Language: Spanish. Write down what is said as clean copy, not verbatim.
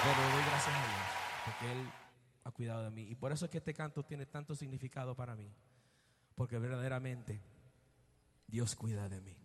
Pero le doy gracias a Dios porque Él ha cuidado de mí. Y por eso es que este canto tiene tanto significado para mí. Porque verdaderamente Dios cuida de mí.